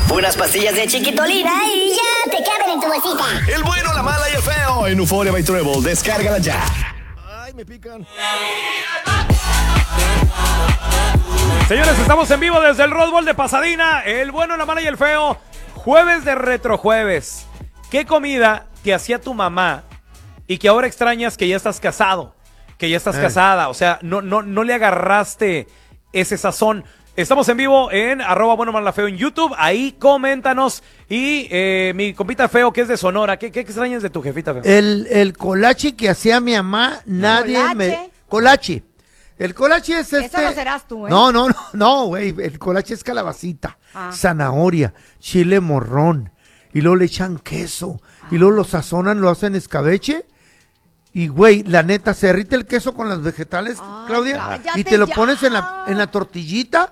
Unas pastillas de chiquitolina y ya te caben en tu bolsita. El bueno, la mala y el feo en Euphoria by Treble. Descárgala ya. Ay, me pican. Señores, estamos en vivo desde el Rose Bowl de Pasadena. El bueno, la mala y el feo. Jueves de retrojueves. ¿Qué comida te hacía tu mamá y que ahora extrañas que ya estás casado? Que ya estás casada. O sea, no le agarraste ese sazón. Estamos en vivo en @bueno, mala, feo en YouTube. Ahí coméntanos. Y mi compita feo, que es de Sonora. ¿Qué extrañas de tu jefita feo? El colache que hacía mi mamá, nadie me... Colache. El colache es Eso lo serás tú, ¿eh? No, güey. El colache es calabacita, zanahoria, chile morrón. Y luego le echan queso. Y luego lo sazonan, lo hacen escabeche. Y, güey, la neta, se derrite el queso con los vegetales, Claudia. Y te lo pones en la tortillita.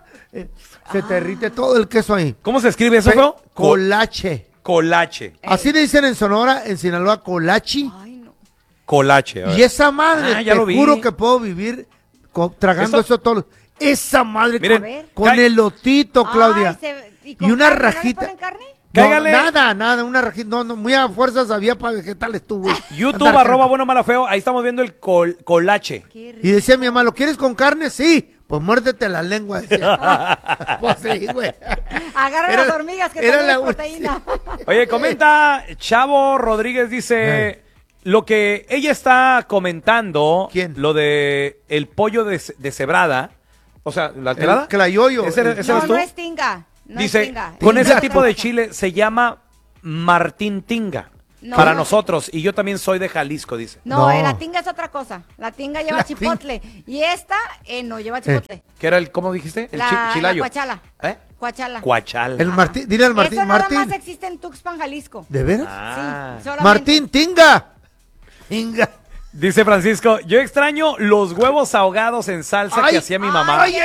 Se te derrite todo el queso ahí. ¿Cómo se escribe eso, feo? Colache. Colache. Así le dicen en Sonora, en Sinaloa, colachi. Ay, no. Colache. Y esa madre, ya te lo vi. juro que puedo vivir tragando eso todo. Esa madre Miren, con elotito, Claudia. ¿Y una carne? rajita. ¿No le ponen carne? No, Cáigale. nada, una rajita. No, muy a fuerzas había para vegetales tú, güey. YouTube, Andar- @bueno, mala, feo. Ahí estamos viendo el colache. Qué rico. Y decía mi mamá, ¿lo quieres con carne? Sí. Pues muérdete la lengua. Decía. Pues sí, güey. Agarra Era- las hormigas que era tienen la- proteína. Oye, comenta Chavo Rodríguez, dice lo que ella está comentando. ¿Quién? Lo de el pollo de cebrada. O sea, la alterada. El clayoyo. ¿Ese eres No, tú? no es tinga. No Dice, es tinga. con ese Tinga. tipo de chile se llama Martín Tinga. No. Para nosotros. Y yo también soy de Jalisco, dice. No, No. la tinga es otra cosa. La tinga lleva La chipotle. Y esta no lleva chipotle. ¿Qué era el, cómo dijiste? El La chilayo. cuachala. ¿Eh? Cuachala. Cuachal. El Martín, dile al Martín, Eso nada Martín. más existe en Tuxpan, Jalisco. ¿De veras? Ah. Sí, solamente. Martín, tinga. Tinga. Dice Francisco, yo extraño los huevos ahogados en salsa que hacía mi mamá. Ay.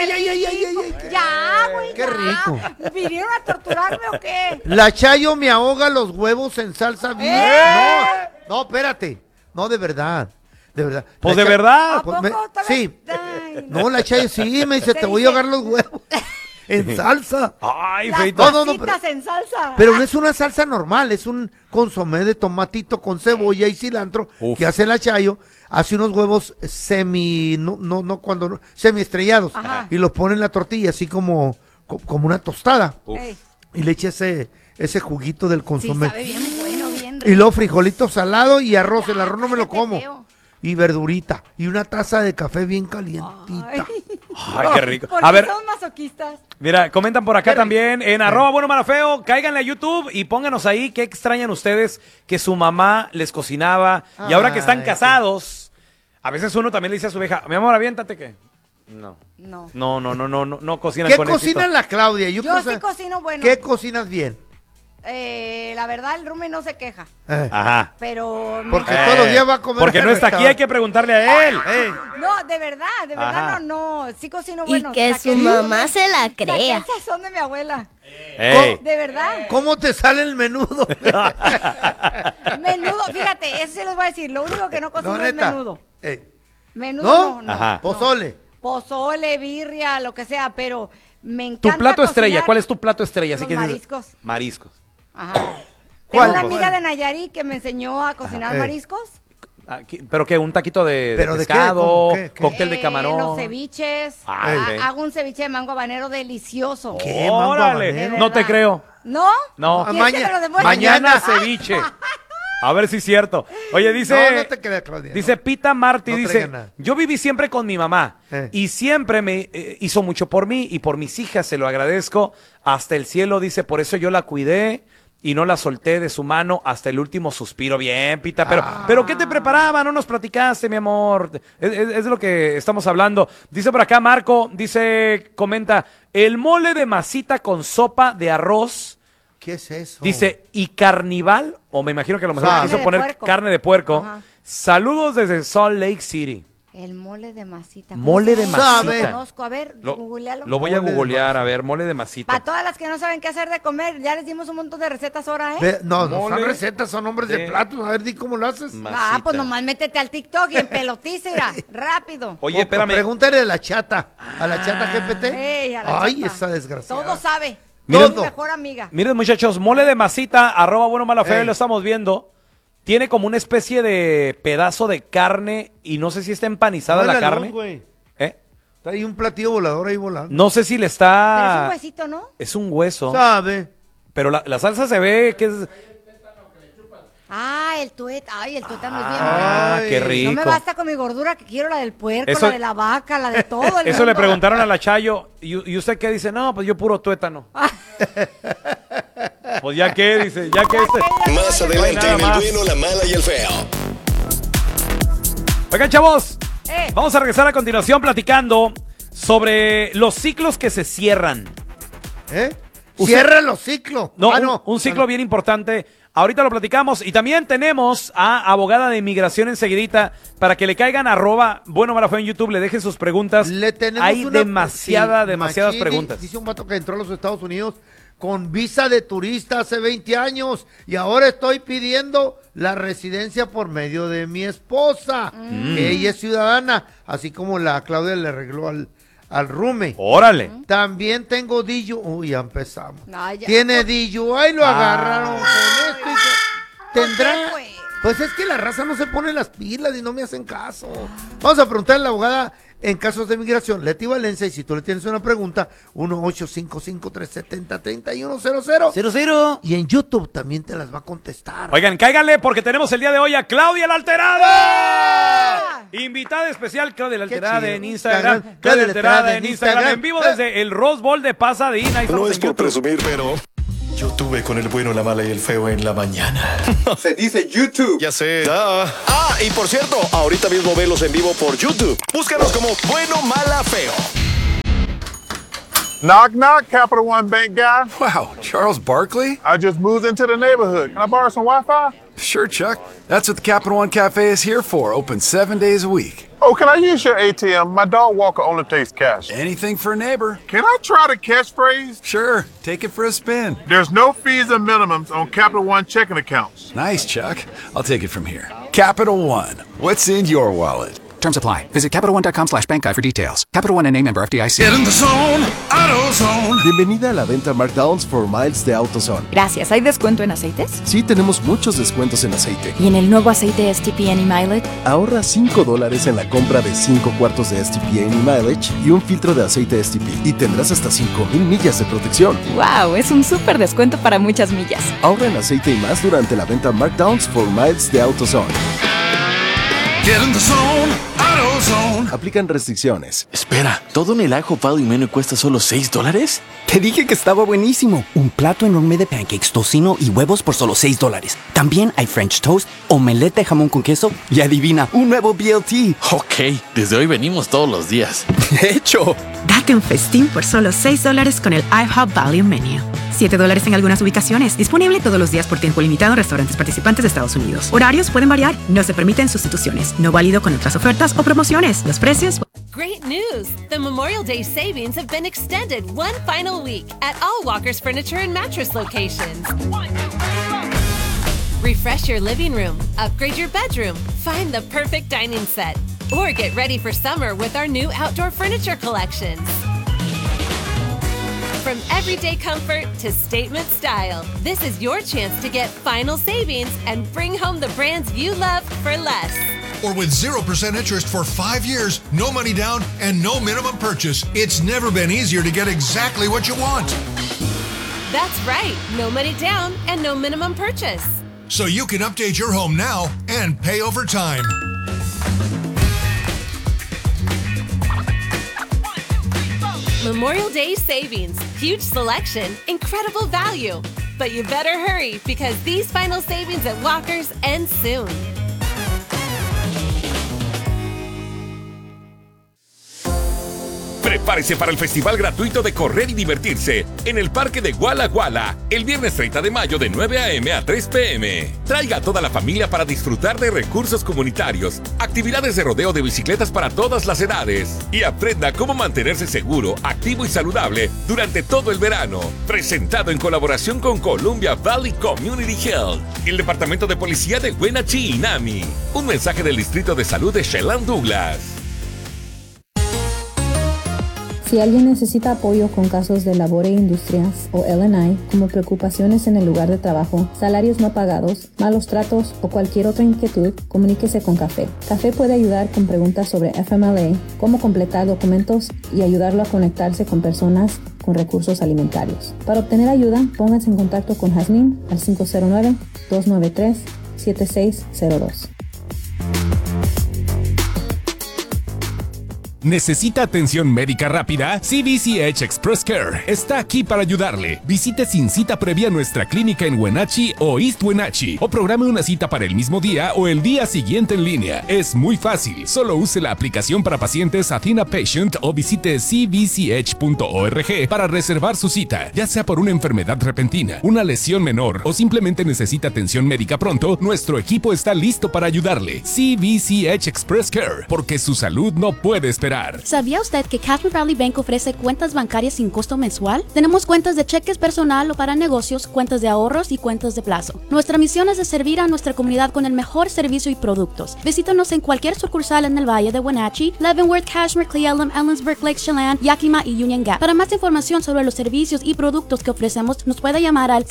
Ya, güey. Qué ya. rico. ¿Vinieron a torturarme o qué? La Chayo me ahoga los huevos en salsa bien. No, espérate. No, de verdad. De verdad. Pues La de Chayo- verdad. ¿A poco? ¿Todavía? Sí. Ay, No, la Chayo sí me dice, Te te voy a dice- ahogar los huevos en salsa. Ay, Las feito. No, pasitas en salsa. Pero no es una salsa normal, es un consomé de tomatito con cebolla y cilantro Uf. que hace la Chayo. Hace unos huevos semi estrellados Ajá. y los pone en la tortilla así como una tostada. Ey, Y le echa ese juguito del sí, consomé. sabe bien bueno, bien Y luego frijolito salado y arroz. El arroz no me lo cállate, como. feo. Y verdurita. Y una taza de café bien calientita. Ay, Ay, qué rico. ¿por qué A ver, son masoquistas? mira, comentan por acá también en @bueno, mala, feo. Cáiganle a YouTube y pónganos ahí qué extrañan ustedes que su mamá les cocinaba. Y ahora que están Ay, casados, a veces uno también le dice a su vieja, mi amor, aviéntate que. No. No. No cocinan ¿Qué con cocina éxito. la Claudia? Yo quiero sí saber, cocino bueno. ¿Qué cocinas bien? La verdad, el Rumi no se queja. Ajá. Pero. Porque todos los días va a comer. Porque no está aquí, hay que preguntarle a él. No, de verdad Ajá. no. Sí cocino Y bueno. que su mamá se la crea. Saqué el sazón de mi abuela. Ey. De verdad. ¿Cómo te sale el menudo? Menudo, fíjate, eso sí les voy a decir. Lo único que no cocino No, es neta. menudo. ¿No? Menudo no. Ajá. Pozole. Pozole, birria, lo que sea, pero me Tu encanta plato estrella, cocinar ¿cuál es tu plato estrella? los que dices- mariscos. Mariscos. Ajá. ¿Cuál? Tengo una amiga ¿Cuál? de Nayarit que me enseñó a cocinar mariscos. ¿Pero qué? ¿Un taquito de ¿Pero de qué? pescado? ¿Cómo qué? ¿Qué? ¿Cóctel de camarón? Los ceviches. Ah, ok. Hago un ceviche de mango habanero delicioso. ¿Qué? mango ¡Órale! habanero? No te creo. ¿No? No. ¿Quieres que me lo demuestre? Mañana ceviche. A ver si es cierto. Oye, dice... No te creas, Claudia. Dice Pita Martí, No dice, traigan nada. yo viví siempre con mi mamá y siempre me hizo mucho por mí y por mis hijas, se lo agradezco hasta el cielo, dice, por eso yo la cuidé y no la solté de su mano hasta el último suspiro. Bien, Pita, pero ¿qué te preparaba? No nos platicaste, mi amor. Es de lo que estamos hablando. Dice por acá Marco, dice, comenta, el mole de masita con sopa de arroz. ¿Qué es eso? Dice, ¿y carnival? O me imagino que a lo mejor Carne quiso de poner puerco. carne de puerco. Ajá. Saludos desde Salt Lake City. El mole de masita. Mole de ¿Cómo masita. se llama? No conozco. A ver, googlealo. Lo voy a Mole de googlear, a ver, mole de masita. Para todas las que no saben qué hacer de comer, ya les dimos un montón de recetas ahora, ¿eh? No son Mole recetas, son nombres de platos. A ver, di cómo lo haces. Ah, pues nomás métete al TikTok y en pelotícera, rápido. Oye, espérame. Pregúntale a la chata. A la chata GPT. Ey, a la Ay, chata. esa desgraciada. Todo sabe. Miren, Mi mejor amiga. miren, muchachos, mole de masita, @bueno mala feo, Ey. lo estamos viendo. Tiene como una especie de pedazo de carne y no sé si está empanizada la Muévela, carne. güey. ¿Eh? Está ahí un platillo volador ahí volando. No sé si le Pero es un está... huesito, ¿no? Es un hueso, ¿Sabe? pero la salsa se ve que es... Ah, el tuétano. Ay, el tuétano es bien Ah, bueno. qué No rico. me basta con mi gordura, que quiero la del puerco, Eso- la de la vaca, la de todo. el Eso le mundo. preguntaron a la Chayo. ¿Y usted qué dice? No, pues yo puro tuétano. Pues ya que, dice, ya que este... Más adelante nada en el más. bueno, la mala y el feo. Oigan, chavos, Eh. vamos a regresar a continuación platicando sobre los ciclos que se cierran. ¿Eh? Usted- Cierra los ciclos. No, Ah, un ciclo bien importante. Ahorita lo platicamos. Y también tenemos a abogada de inmigración enseguidita para que le caigan @bueno mala feo en YouTube, le dejen sus preguntas. Le tenemos Hay una- demasiadas machín, preguntas. Dice un vato que entró a los Estados Unidos con visa de turista hace 20 años y ahora estoy pidiendo la residencia por medio de mi esposa, que ella es ciudadana, así como la Claudia le arregló al roommate. Órale. También tengo DUI. Uy, ya empezamos. Ay, ya. Tiene DUI, lo agarraron con esto y tendrá. ¿Por qué, Pues es que la raza no se pone las pilas y no me hacen caso. Vamos a preguntarle a la abogada en casos de migración, Leti Valencia, y si tú le tienes una pregunta, 1-855-370-3100. 00. Y en YouTube también te las va a contestar. Oigan, cáiganle porque tenemos el día de hoy a Claudia la Alterada. Invitada especial, Claudia la Qué Alterada chido. en Instagram. Claudia Claudia la la Alterada Alterada en en Instagram. Instagram. En vivo desde el Rose Bowl de Pasadena. Ahí No estamos es en por YouTube. presumir, pero yo tuve con el bueno, la mala y el feo en la mañana. Se dice YouTube. Ya sé. Ah, y por cierto, ahorita mismo velos en vivo por YouTube. Búscanos como bueno, mala, feo. Knock, knock, Capital One Bank guy. Wow, Charles Barkley? I just moved into the neighborhood. Can I borrow some Wi-Fi? Sure, Chuck. That's what the Capital One Cafe is here for, open 7 days a week. Oh, can I use your ATM? My dog walker only takes cash. Anything for a neighbor. Can I try the catchphrase? Sure, take it for a spin. There's no fees and minimums on Capital One checking accounts. Nice, Chuck. I'll take it from here. Capital One. What's in your wallet? Terms apply. Visit CapitalOne.com/bankguy for details. Capital One NA, member FDIC. Get in the zone, AutoZone. Bienvenida a la venta Markdowns for Miles de AutoZone. Gracias. ¿Hay descuento en aceites? Sí, tenemos muchos descuentos en aceite. ¿Y en el nuevo aceite STP Any Mileage? Ahorra $5 en la compra de 5 cuartos de STP Any Mileage y un filtro de aceite STP. Y tendrás hasta 5,000 millas de protección. ¡Wow! Es un súper descuento para muchas millas. Ahorra en aceite y más durante la venta Markdowns for Miles de AutoZone. Get in the zone, AutoZone. Aplican restricciones. Espera, ¿todo en el Ajo Value Menu cuesta solo $6? Te dije que estaba buenísimo. Un plato enorme de pancakes, tocino y huevos por solo $6. También hay French toast, omelette de jamón con queso y adivina, un nuevo BLT. Ok, desde hoy venimos todos los días. ¡Hecho! Date un festín por solo $6 con el IHOP Value Menu. $7 en algunas ubicaciones. Disponible todos los días por tiempo limitado en restaurantes participantes de Estados Unidos. Horarios pueden variar. No se permiten sustituciones. No válido con otras ofertas o promociones. Los precios... Great news! The Memorial Day savings have been extended one final week at all Walker's Furniture and Mattress locations. Refresh your living room, upgrade your bedroom, find the perfect dining set, or get ready for summer with our new outdoor furniture collections. From everyday comfort to statement style, this is your chance to get final savings and bring home the brands you love for less. Or with 0% interest for 5 years, no money down, and no minimum purchase. It's never been easier to get exactly what you want. That's right, no money down and no minimum purchase. So you can update your home now and pay over time. Memorial Day savings, huge selection, incredible value. But you better hurry because these final savings at Walker's end soon. Prepárese para el festival gratuito de correr y divertirse en el parque de Walla Walla el viernes 30 de mayo de 9 a.m. a 3 p.m. Traiga a toda la familia para disfrutar de recursos comunitarios, actividades de rodeo de bicicletas para todas las edades y aprenda cómo mantenerse seguro, activo y saludable durante todo el verano. Presentado en colaboración con Columbia Valley Community Health, el Departamento de Policía de Wenatchee y NAMI. Un mensaje del Distrito de Salud de Shelland Douglas. Si alguien necesita apoyo con casos de labor e industrias o L&I, como preocupaciones en el lugar de trabajo, salarios no pagados, malos tratos o cualquier otra inquietud, comuníquese con Café. Café puede ayudar con preguntas sobre FMLA, cómo completar documentos y ayudarlo a conectarse con personas con recursos alimentarios. Para obtener ayuda, pónganse en contacto con Jasmine al 509-293-7602. ¿Necesita atención médica rápida? CVCH Express Care está aquí para ayudarle. Visite sin cita previa nuestra clínica en Wenatchee o East Wenatchee o programe una cita para el mismo día o el día siguiente en línea. Es muy fácil. Solo use la aplicación para pacientes Athena Patient o visite cvch.org para reservar su cita. Ya sea por una enfermedad repentina, una lesión menor o simplemente necesita atención médica pronto, nuestro equipo está listo para ayudarle. CVCH Express Care, porque su salud no puede esperar. ¿Sabía usted que Cashmere Valley Bank ofrece cuentas bancarias sin costo mensual? Tenemos cuentas de cheques personal o para negocios, cuentas de ahorros y cuentas de plazo. Nuestra misión es de servir a nuestra comunidad con el mejor servicio y productos. Visítanos en cualquier sucursal en el Valle de Wenatchee, Leavenworth, Cashmere, Cle Elum, Ellensburg, Lake Chelan, Yakima y Union Gap. Para más información sobre los servicios y productos que ofrecemos, nos puede llamar al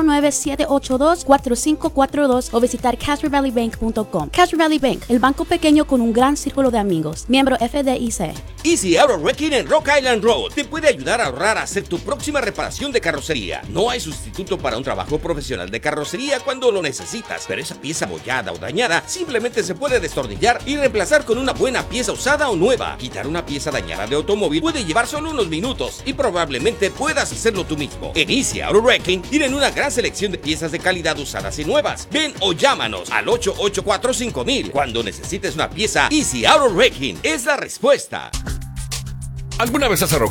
509-782-4542 o visitar cashmerevalleybank.com. Cashmere Valley Bank, el banco pequeño con un gran círculo de amigos. Miembro FDIC. Easy Auto Wrecking en Rock Island Road te puede ayudar a ahorrar a hacer tu próxima reparación de carrocería. No hay sustituto para un trabajo profesional de carrocería cuando lo necesitas, pero esa pieza abollada o dañada simplemente se puede destornillar y reemplazar con una buena pieza usada o nueva. Quitar una pieza dañada de automóvil puede llevar solo unos minutos y probablemente puedas hacerlo tú mismo. En Easy Auto Wrecking tienen una gran selección de piezas de calidad usadas y nuevas. Ven o llámanos al 884-5000. Cuando necesites una pieza, Easy Auto Wrecking es la respuesta. ¿Alguna vez has arrojado